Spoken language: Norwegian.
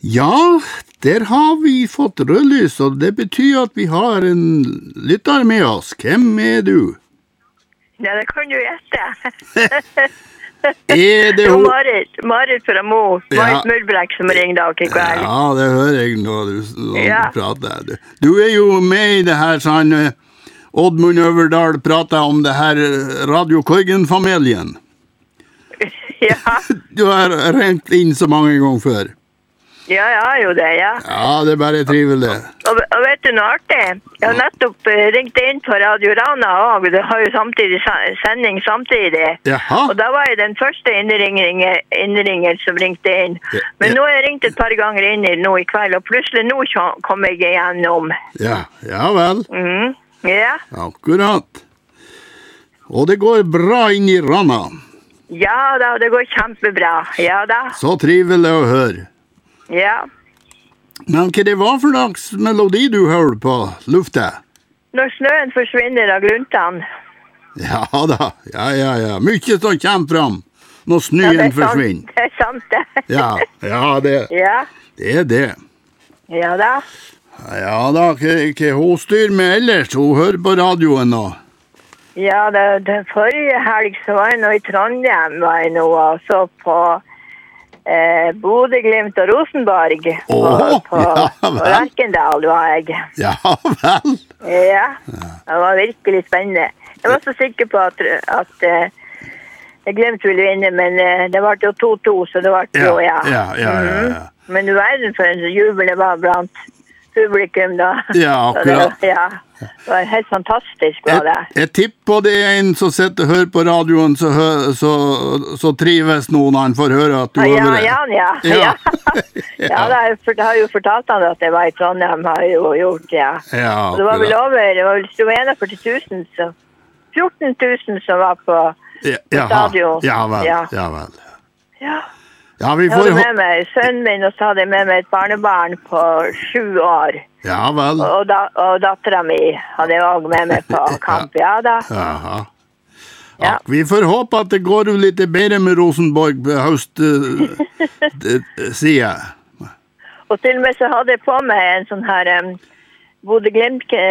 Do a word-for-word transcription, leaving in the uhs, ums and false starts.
Ja, der har vi fått rødlys, og det betyr at vi har en lytter med oss. Hvem er du? Ja, det kan du gjette. Er det Jo, hun? Marit, Marit fra Mo, Ja. Marit Mørbrekk som ringte dere i kveld. Ja, det hører jeg når du, når du Ja. prater. Du, du er jo med i det her, sånn, eh, Oddmund Øverdal prater om det her eh, Radio Korgen-familien. Ja, Du har ringt inn så mange ganger før. ja, ja, jo det, ja. Ja, det er bare trivelig. Og, og vet du noe artig? Jeg har nettopp eh, ringt inn på Radio Rana også, det har jo samtidig sa- sending samtidig. Jaha. Og da var jeg den første innringer, innringer som ringte inn. Ja, Men ja. nå har jeg ringt et par ganger inn i- nå i kveld, og plutselig nå kjo- kom jeg igjennom. Ja, ja vel. Mhm, ja. Akkurat. Og det går bra inn i Rana. Ja da, det går kjempebra. Ja da, Så trivelig å høre. ja. Men hva det var for slags melodi du hørte på lufta? Når snøen forsvinner av gruntene. Ja da, ja, ja, ja. Mykje som kommer fram når Ja, snøen det er sant. forsvinner. Det er sant, det. Ja, ja, det, Ja, det er det. ja da. Ja da, hva hva hun styrer med ellers? Hun hører på radioen nå. Ja, det, det forrige helg så var jeg nå i Trondheim, var jeg nå og så på eh, Bodø, Glimt og Rosenborg. På, Åh, på, ja på vel. Lerkendal var jeg. Ja vel. Ja, det var virkelig spennende. Jeg var så sikker på at, at eh, Glimt ville vinne, men eh, det var jo to to, så det var jo, ja. Ja, ja, ja, ja, ja. Mhm. Men du verden for en jubel det var blant publikum da. Ja, Så det, akkurat. ja, det var helt fantastisk var det. Jeg, jeg tipper det er en som sitter og hører på radioen, så, hø- så, så trives noen han får høre at du Ja, hører det. ja, ja. Ja. Ja, ja det har, for, det har jo fortalt han at jeg var i Trondheim, har jeg jo gjort, ja. Ja, Og det var vel akkurat. over, det var vel enogførti tusen, så fjorten tusen som var på Ja, jaha. stadion. Ja vel, Ja. ja vel. Ja. Ja, vi Jeg får hadde hå- med meg sønnen min, og så hadde jeg med meg et barnebarn på sju år. Ja vel. Og, da, og datteren min hadde jeg også med meg på kamp, ja da. Jaha. Ja. Ja, vi får håpe at det går litt bedre med Rosenborg på høstsida. Og til og med så hadde jeg på meg en sånn her um, Bodø Glimt